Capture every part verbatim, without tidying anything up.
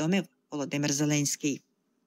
повідомив Володимир Зеленський.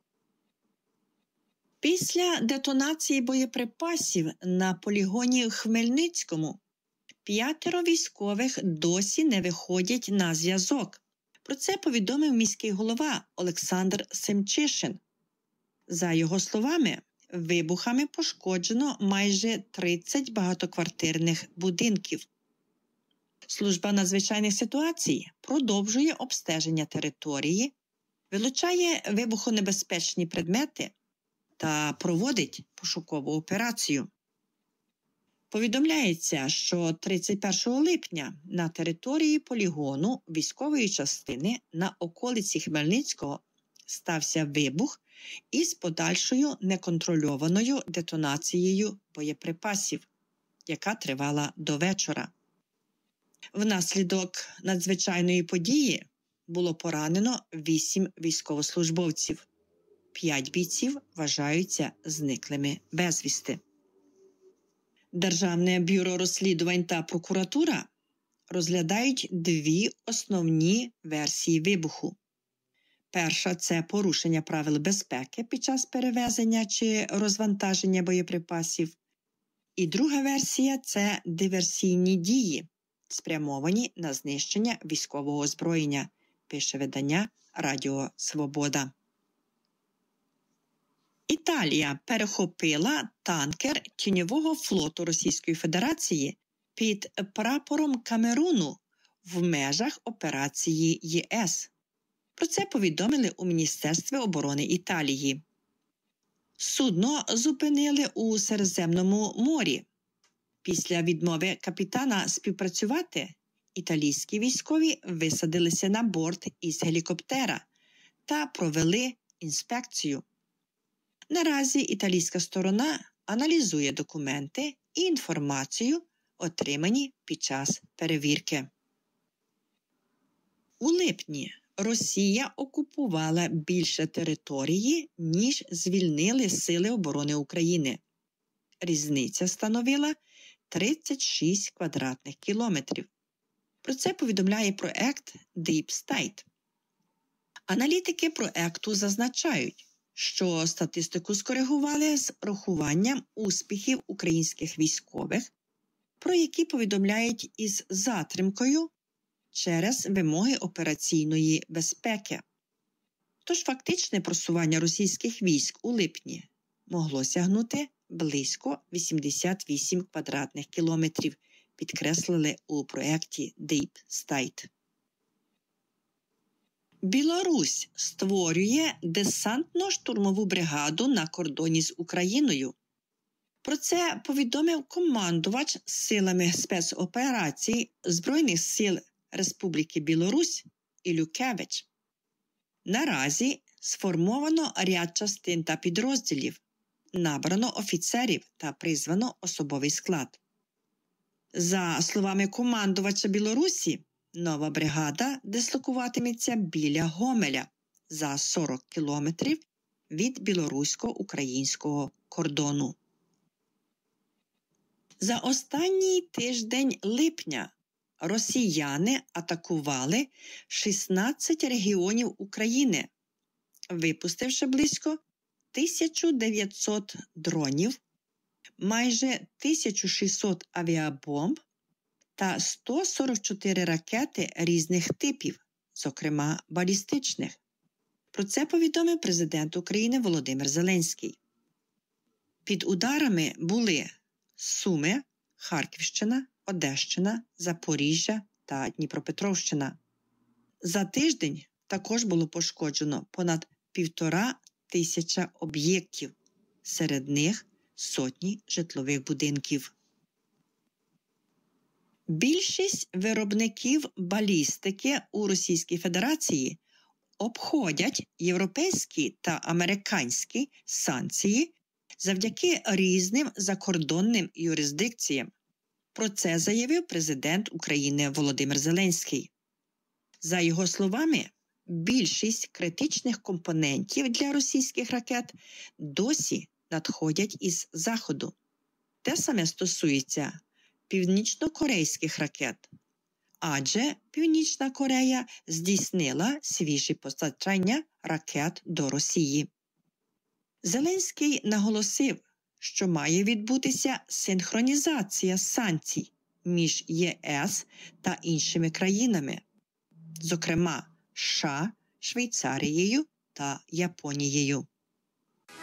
Після детонації боєприпасів на полігоні в Хмельницькому п'ятеро військових досі не виходять на зв'язок. Про це повідомив міський голова Олександр Семчишин. За його словами, вибухами пошкоджено майже тридцять багатоквартирних будинків. Служба надзвичайних ситуацій продовжує обстеження території, вилучає вибухонебезпечні предмети та проводить пошукову операцію. Повідомляється, що тридцять першого липня на території полігону військової частини на околиці Хмельницького стався вибух із подальшою неконтрольованою детонацією боєприпасів, яка тривала до вечора. Внаслідок надзвичайної події було поранено вісім військовослужбовців. П'ять бійців вважаються зниклими безвісти. Державне бюро розслідувань та прокуратура розглядають дві основні версії вибуху. Перша – це порушення правил безпеки під час перевезення чи розвантаження боєприпасів. І друга версія – це диверсійні дії, спрямовані на знищення військового озброєння, пише видання Радіо Свобода. Італія перехопила танкер тіньового флоту Російської Федерації під прапором Камеруну в межах операції ЄС. Про це повідомили у Міністерстві оборони Італії. Судно зупинили у Середземному морі. Після відмови капітана співпрацювати, італійські військові висадилися на борт із гелікоптера та провели інспекцію. Наразі італійська сторона аналізує документи і інформацію, отримані під час перевірки. У липні Росія окупувала більше території, ніж звільнили Сили оборони України. Різниця становила тридцять шість квадратних кілометрів. Про це повідомляє проект Deep State. Аналітики проекту зазначають, що статистику скоригували з рахуванням успіхів українських військових, про які повідомляють із затримкою через вимоги операційної безпеки. Тож фактичне просування російських військ у липні могло сягнути близько вісімдесят вісім квадратних кілометрів, підкреслили у проєкті Deep State. Білорусь створює десантно-штурмову бригаду на кордоні з Україною. Про це повідомив командувач силами спецоперацій Збройних сил Республіки Білорусь Ілюкевич. Наразі сформовано ряд частин та підрозділів, набрано офіцерів та призвано особовий склад. За словами командувача Білорусі, нова бригада дислокуватиметься біля Гомеля за сорок кілометрів від білорусько-українського кордону. За останній тиждень липня росіяни атакували шістнадцять регіонів України, випустивши близько тисяча дев'ятсот дронів, майже тисяча шістсот авіабомб та сто сорок чотири ракети різних типів, зокрема балістичних. Про це повідомив президент України Володимир Зеленський. Під ударами були Суми, Харківщина, Одещина, Запоріжжя та Дніпропетровщина. За тиждень також було пошкоджено понад півтора тисяча об'єктів, серед них сотні житлових будинків. Більшість виробників балістики у Російській Федерації обходять європейські та американські санкції завдяки різним закордонним юрисдикціям. Про це заявив президент України Володимир Зеленський. За його словами, більшість критичних компонентів для російських ракет досі надходять із Заходу. Те саме стосується північно-корейських ракет, адже Північна Корея здійснила свіжі постачання ракет до Росії. Зеленський наголосив, що має відбутися синхронізація санкцій між Є С та іншими країнами, зокрема США, Швейцарією та Японією.